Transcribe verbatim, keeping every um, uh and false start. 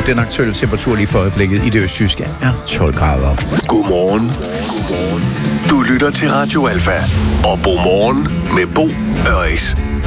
og den aktuelle temperatur lige for øjeblikket i det østjyske er tolv grader. Godmorgen. Du lytter til Radio Alfa og Godmorgen med Bo Øris.